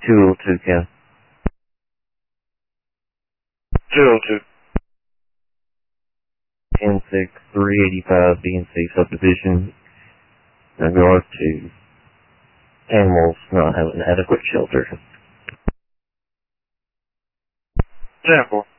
202, Ken. 202. 10385 B&C subdivision, in regards to animals not having adequate shelter. 10-4.